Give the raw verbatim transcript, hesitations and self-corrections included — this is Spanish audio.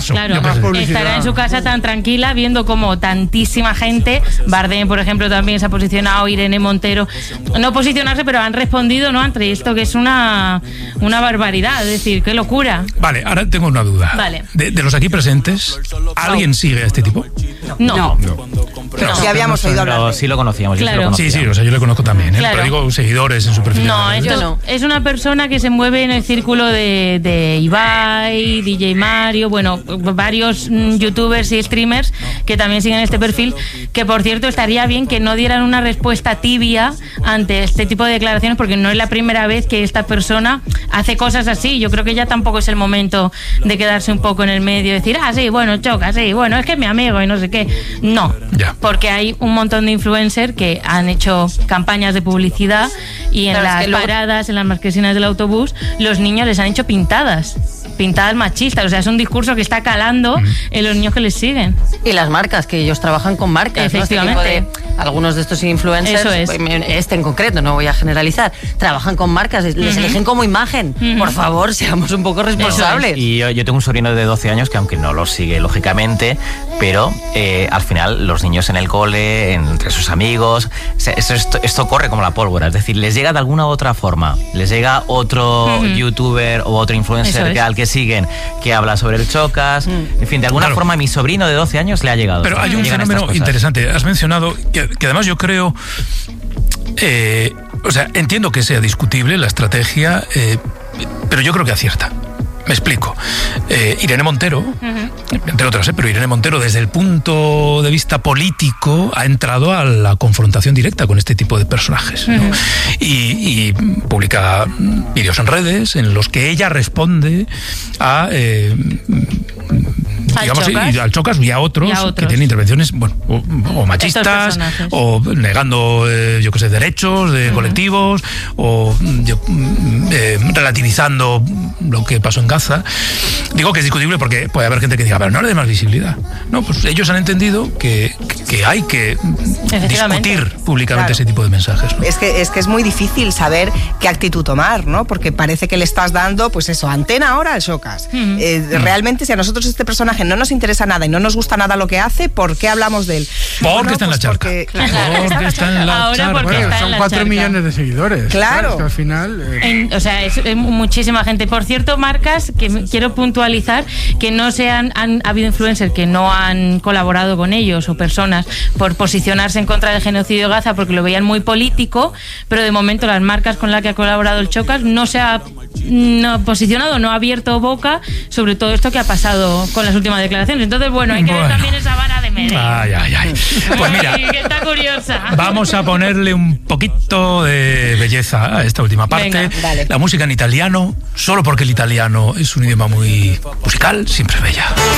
eso. Claro, yo no, estará en su casa tan tranquila viendo como tantísima gente, Bardem, por ejemplo, también se ha posicionado, Irene Montero, no posicionarse, pero han respondido, ¿no?, ante esto, que es una, una barbaridad, es decir, qué locura. Vale, ahora tengo una duda. Vale. De, de los aquí presentes, ¿alguien sigue a este tipo? No. No. No. Pero sí habíamos oído hablar. Pero sí lo conocíamos. yo Claro. Sí, lo conocía. Sí, sí, o sea, yo le conozco también, ¿eh? Claro. Pero digo seguidores en su perfil. No, de esto Yo no. es una persona que se mueve en el círculo de, de Ibai, D J Mario, bueno, varios mm, youtubers y streamers que también siguen este perfil, que por cierto estaría bien que no dieran una respuesta tibia ante este tipo de declaraciones, porque no es la primera vez que esta persona hace cosas así. Yo creo que ya tampoco es el momento de quedarse un poco en el medio y decir, ah, sí, bueno, choca, sí, bueno, es que es mi amigo y no sé qué. No, Ya. porque hay un montón de influencers que han hecho campañas de publicidad y en Claro, es las que luego- paradas, en las marquesinas del autobús, los niños les han hecho pintadas. Pintadas machistas, o sea, es un discurso que está calando en los niños que les siguen. Y las marcas, que ellos trabajan con marcas, ¿no? Este tipo Efectivamente. de, algunos de estos influencers, Eso es. este en concreto, no voy a generalizar, trabajan con marcas, les Ujú. eligen como imagen. Ujú. Por favor, seamos un poco responsables. Y yo, yo tengo un sobrino de doce años que, aunque no lo sigue lógicamente, pero eh, al final los niños en el cole, entre sus amigos, se- eso- esto, esto corre como la pólvora. Es decir, les llega de alguna u otra forma. Les llega otro Ujú. youtuber o otro Eso influencer es. que, al que siguen, que habla sobre el Chocas. En fin, de alguna Claro. forma, a mi sobrino de doce años le ha llegado. Pero hay un Llegan estas fenómeno cosas. interesante. Has mencionado que, que además yo creo, eh, o sea, entiendo que sea discutible la estrategia, eh, pero yo creo que acierta. Me explico. Eh, Irene Montero, entre otras, eh, pero Irene Montero, desde el punto de vista político, ha entrado a la confrontación directa con este tipo de personajes, ¿no? Ujú. y, y publica vídeos en redes en los que ella responde a eh, Al digamos, Chocas. y al Chocas y a otros, Y a que otros. tienen intervenciones, bueno, o, o machistas, personajes. o negando, eh, yo qué sé, derechos de colectivos, o yo, mm, eh, relativizando lo que pasó en Gaza. Digo que es discutible porque puede haber gente que diga, pero no le dé más visibilidad. No, pues ellos han entendido que, que hay que Efectivamente. discutir públicamente Claro. ese tipo de mensajes, ¿no? Es que, es que es muy difícil saber qué actitud tomar, ¿no? Porque parece que le estás dando, pues eso, antena ahora al Chocas. Ujú. Eh, realmente, si a nosotros este personaje no nos interesa nada y no nos gusta nada lo que hace, ¿por qué hablamos de él? Porque Bueno, está en la pues charca. porque- Porque está en la Ahora charca. porque Bueno, está en son la cuatro charca. millones de seguidores. Claro. Es que al final. eh, En- o sea, es, es muchísima gente. Por cierto, marcas que me- quiero puntualizar que no se han, han ha habido influencers que no han colaborado con ellos o personas por posicionarse en contra del genocidio de Gaza porque lo veían muy político, pero de momento las marcas con las que ha colaborado el Chocas no se ha no, posicionado, no ha abierto boca sobre todo esto que ha pasado con las últimas declaraciones. Entonces, bueno, hay que ver Bueno. también esa vara de medir. Ay, ay, ay. Pues mira, Ay, que está curiosa. vamos a ponerle un poquito de belleza a esta última parte. Venga, dale. La música en italiano, solo porque el italiano es un idioma muy musical, siempre es bella.